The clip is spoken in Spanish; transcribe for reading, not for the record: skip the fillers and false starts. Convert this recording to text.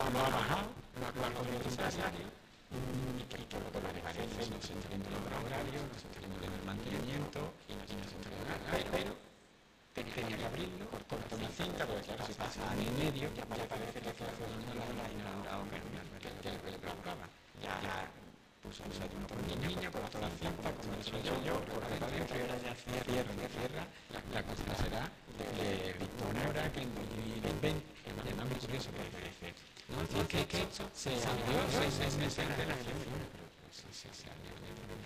lo ha bajado, lo ha cogido el empresario y que lo que le parece no se está viendo el horario, no se está viendo el mantenimiento y no se está viendo nada, pero tenía que abrirlo, cortó una cinta, porque claro, si pasa año y medio, ya parece que fue la inaugurado que le preocupaba. Ya puso un tornillo, cortó la cinta, como he dicho yo, cortó para adentro y ahora ya cierra. La cosa será de Víctor que en 2020, que me llama muy curioso, porque dice, no, es que se abrió 6 meses de la elección.